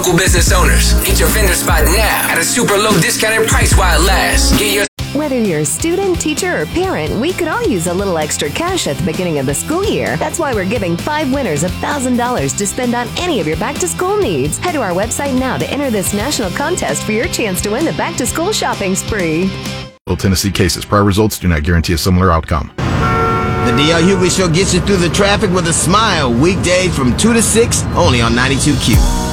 Local business owners, get your vendor spot now at a super low discounted price while it lasts. Get your Whether you're a student, teacher, or parent, we could all use a little extra cash at the beginning of the school year. That's why we're giving 5 winners $1,000 to spend on any of your back-to-school needs. Head to our website now to enter this national contest for your chance to win the back-to-school shopping spree. Tennessee cases. Prior results do not guarantee a similar outcome. The D.L. Hughley Show gets you through the traffic with a smile. Weekdays from 2 to 6, only on 92Q.